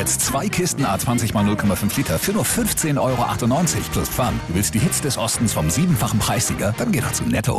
Jetzt 2 Kisten A20 x 0,5 Liter für nur 15,98 € plus Pfand. Du willst die Hits des Ostens vom 7-fachen Preissieger? Dann geh doch zu Netto.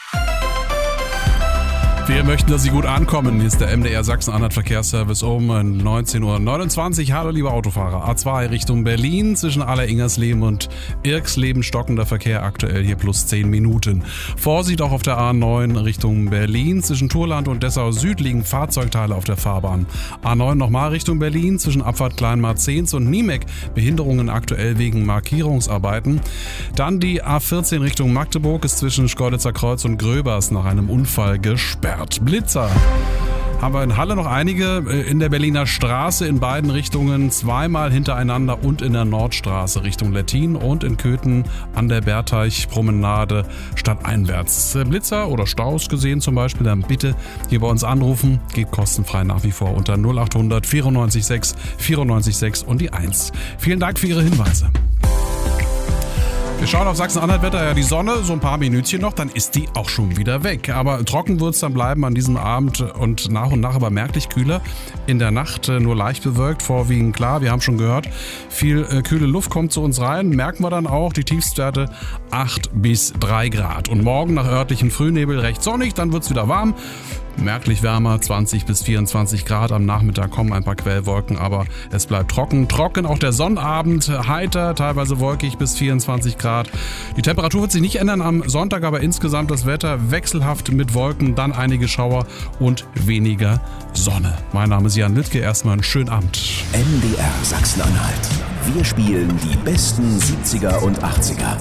Wir möchten, dass Sie gut ankommen. Hier ist der MDR Sachsen-Anhalt Verkehrsservice um 19:29 Uhr. Hallo liebe Autofahrer. A2 Richtung Berlin zwischen Aller-Ingersleben und Irxleben stockender Verkehr aktuell hier plus 10 Minuten. Vorsicht auch auf der A9 Richtung Berlin. Zwischen Turland und Dessau Süd liegen Fahrzeugteile auf der Fahrbahn. A9 nochmal Richtung Berlin zwischen Abfahrt Kleinmarzehns und Niemek. Behinderungen aktuell wegen Markierungsarbeiten. Dann die A14 Richtung Magdeburg ist zwischen Schkeuditzer Kreuz und Gröbers nach einem Unfall gesperrt. Blitzer. Haben wir in Halle noch einige in der Berliner Straße in beiden Richtungen, zweimal hintereinander und in der Nordstraße Richtung Lettin und in Köthen an der Berteichpromenade stadteinwärts. Blitzer oder Staus gesehen zum Beispiel, dann bitte hier bei uns anrufen, geht kostenfrei nach wie vor unter 0800 94 6 94 6 und die 1. Vielen Dank für Ihre Hinweise. Wir schauen auf Sachsen-Anhalt-Wetter, ja die Sonne, so ein paar Minütchen noch, dann ist die auch schon wieder weg. Aber trocken wird es dann bleiben an diesem Abend und nach aber merklich kühler. In der Nacht nur leicht bewölkt, vorwiegend klar, wir haben schon gehört, viel kühle Luft kommt zu uns rein, merken wir dann auch, die Tiefstwerte 8 bis 3 Grad. Und morgen nach örtlichem Frühnebel recht sonnig, dann wird es wieder warm. Merklich wärmer, 20 bis 24 Grad. Am Nachmittag kommen ein paar Quellwolken, aber es bleibt trocken. Trocken auch der Sonnabend, heiter, teilweise wolkig bis 24 Grad. Die Temperatur wird sich nicht ändern am Sonntag, aber insgesamt das Wetter wechselhaft mit Wolken, dann einige Schauer und weniger Sonne. Mein Name ist Jan Lüttke, erstmal einen schönen Abend. MDR Sachsen-Anhalt. Wir spielen die besten 70er und 80er.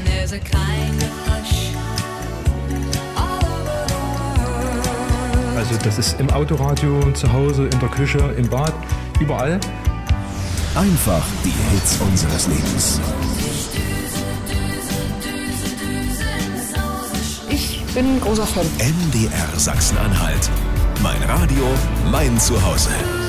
Also das ist im Autoradio, zu Hause, in der Küche, im Bad, überall. Einfach die Hits unseres Lebens. Ich bin großer Fan. MDR Sachsen-Anhalt. Mein Radio, mein Zuhause.